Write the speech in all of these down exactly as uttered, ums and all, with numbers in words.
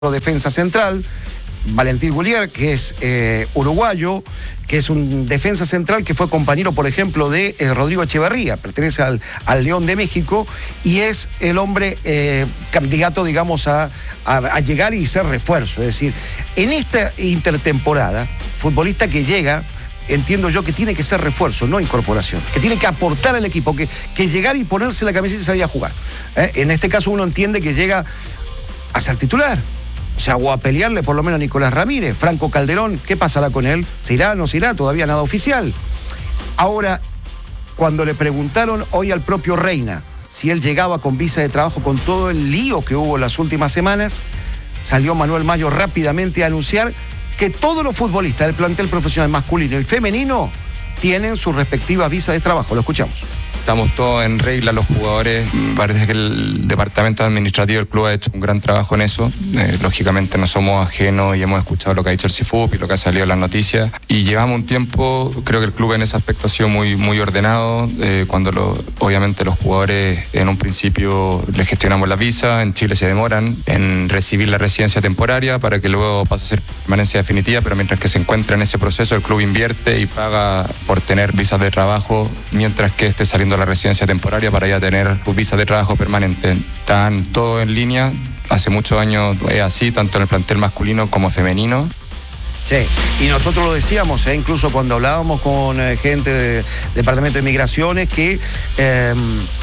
defensa central, Valentín Gullier, que es eh, uruguayo, que es un defensa central que fue compañero, por ejemplo, de eh, Rodrigo Echeverría, pertenece al, al León de México, y es el hombre eh, candidato, digamos, a, a, a llegar y ser refuerzo. Es decir, en esta intertemporada, futbolista que llega, entiendo yo que tiene que ser refuerzo, no incorporación, que tiene que aportar al equipo, que, que llegar y ponerse la camiseta y salir a jugar. ¿Eh? En este caso uno entiende que llega a ser titular. O sea, o a pelearle por lo menos a Nicolás Ramírez. Franco Calderón, ¿qué pasará con él? ¿Se irá o no se irá? Todavía nada oficial. Ahora, cuando le preguntaron hoy al propio Reina si él llegaba con visa de trabajo con todo el lío que hubo en las últimas semanas, salió Manuel Mayo rápidamente a anunciar que todos los futbolistas del plantel profesional masculino y femenino tienen sus respectivas visas de trabajo. Lo escuchamos. Estamos todos en regla, los jugadores. Parece que el departamento administrativo del club ha hecho un gran trabajo en eso. Eh, lógicamente no somos ajenos y hemos escuchado lo que ha dicho el CIFUP y lo que ha salido en las noticias. Y llevamos un tiempo, creo que el club en ese aspecto ha sido muy, muy ordenado. Eh, cuando lo, obviamente los jugadores en un principio les gestionamos la visa, en Chile se demoran en recibir la residencia temporaria para que luego pase a ser permanencia definitiva, pero mientras que se encuentra en ese proceso el club invierte y paga por tener visas de trabajo mientras que esté saliendo la residencia temporaria para ya tener visa de trabajo permanente. Están todo en línea, hace muchos años es así, tanto en el plantel masculino como femenino. Sí, y nosotros lo decíamos, ¿eh? Incluso cuando hablábamos con eh, gente del Departamento de Migraciones, que eh,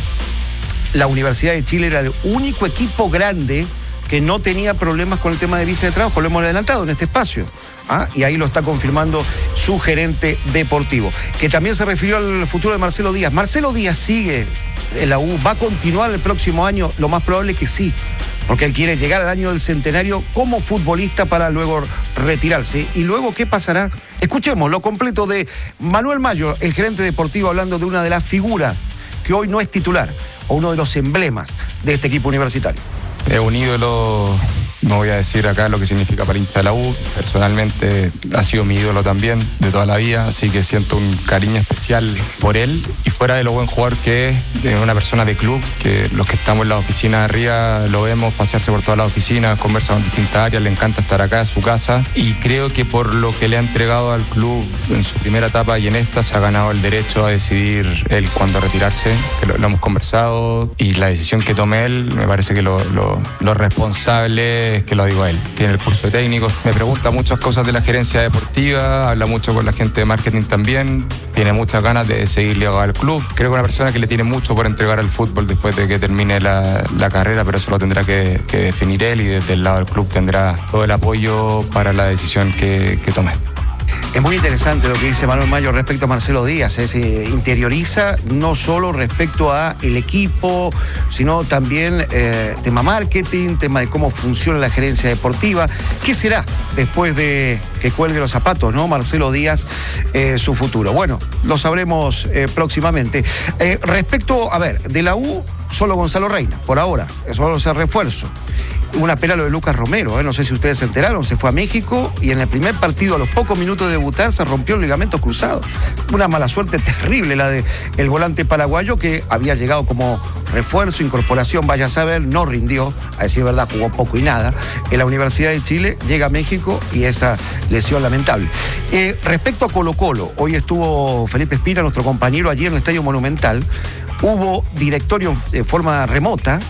la Universidad de Chile era el único equipo grande que no tenía problemas con el tema de visa de trabajo, lo hemos adelantado en este espacio. ¿Ah? Y ahí lo está confirmando su gerente deportivo, que también se refirió al futuro de Marcelo Díaz. Marcelo Díaz sigue en la U, va a continuar el próximo año, lo más probable que sí, porque él quiere llegar al año del centenario como futbolista para luego retirarse. ¿Y luego qué pasará? Escuchemos lo completo de Manuel Mayo, el gerente deportivo, hablando de una de las figuras que hoy no es titular, o uno de los emblemas de este equipo universitario. Es un ídolo. No voy a decir acá lo que significa para el hincha de la U. Personalmente ha sido mi ídolo también de toda la vida, así que siento un cariño especial por él. Y fuera de lo buen jugador que es, es una persona de club, que los que estamos en la oficina de arriba lo vemos pasearse por todas las oficinas, conversa con distintas áreas, le encanta estar acá, en su casa. Y creo que por lo que le ha entregado al club en su primera etapa y en esta, se ha ganado el derecho a decidir él cuándo retirarse, que lo, lo hemos conversado. Y la decisión que tome él, me parece que lo, lo, lo responsable es que lo digo a él. Tiene el curso de técnicos, me pregunta muchas cosas de la gerencia deportiva, habla mucho con la gente de marketing también, tiene muchas ganas de seguir ligado al club. Creo que es una persona que le tiene mucho por entregar al fútbol después de que termine la, la carrera, pero eso lo tendrá que, que definir él, y desde el lado del club tendrá todo el apoyo para la decisión que, que tome. Es muy interesante lo que dice Manuel Mayo respecto a Marcelo Díaz. ¿eh? Se interioriza no solo respecto a el equipo, sino también eh, tema marketing, tema de cómo funciona la gerencia deportiva. ¿Qué será después de que cuelgue los zapatos, no, Marcelo Díaz, eh, su futuro? Bueno, lo sabremos eh, próximamente. Eh, respecto, a ver, de la U, solo Gonzalo Reina, por ahora, solo ese refuerzo. Una pena lo de Lucas Romero, ¿eh? No sé si ustedes se enteraron, se fue a México y en el primer partido, a los pocos minutos de debutar, se rompió el ligamento cruzado. Una mala suerte terrible la de el volante paraguayo, que había llegado como refuerzo, incorporación, vaya a saber, no rindió, a decir verdad, jugó poco y nada. En la Universidad de Chile llega a México y esa lesión lamentable. Eh, respecto a Colo Colo, hoy estuvo Felipe Espina, nuestro compañero, allí en el Estadio Monumental. Hubo directorio de forma remota,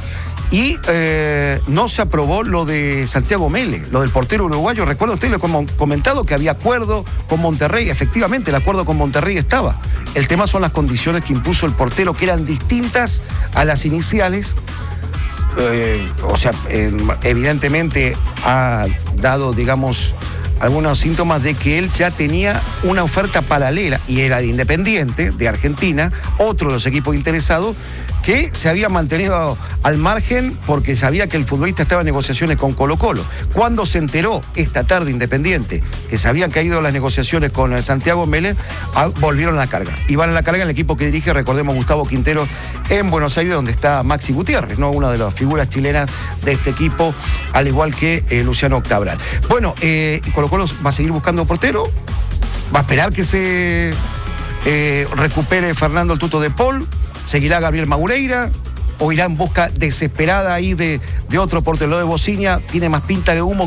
y eh, no se aprobó lo de Santiago Mele, lo del portero uruguayo. Recuerdo, usted lo hemos comentado, que había acuerdo con Monterrey. Efectivamente, el acuerdo con Monterrey estaba. El tema son las condiciones que impuso el portero, que eran distintas a las iniciales. Eh, o sea, eh, evidentemente ha dado, digamos, algunos síntomas de que él ya tenía una oferta paralela, y era de Independiente, de Argentina, otro de los equipos interesados, que se había mantenido al margen porque sabía que el futbolista estaba en negociaciones con Colo Colo. Cuando se enteró esta tarde Independiente que se habían caído las negociaciones con Santiago Mele, volvieron a la carga. Y van a la carga el equipo que dirige, recordemos, Gustavo Quintero, en Buenos Aires, donde está Maxi Gutiérrez, ¿no? Una de las figuras chilenas de este equipo, al igual que eh, Luciano Octabral. Bueno, eh, Colo Colo va a seguir buscando portero, va a esperar que se eh, recupere Fernando el Tuto de Paul. Seguirá Gabriel Magureira, o irá en busca desesperada ahí de, de otro portero de Bociña? Tiene más pinta de humo